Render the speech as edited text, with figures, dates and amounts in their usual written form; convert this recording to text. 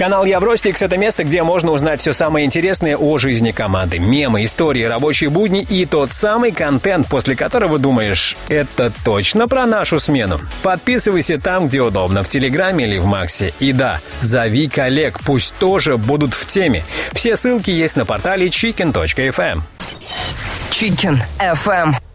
Канал Евростикс — это место, где можно узнать все самое интересное о жизни команды. Мемы, истории, рабочие будни и тот самый контент, после которого думаешь, это точно про нашу смену. Подписывайся там, где удобно, в Телеграме или в Максе. И да, зови коллег, пусть тоже будут в теме. Все ссылки есть на портале chicken.fm. Chicken FM.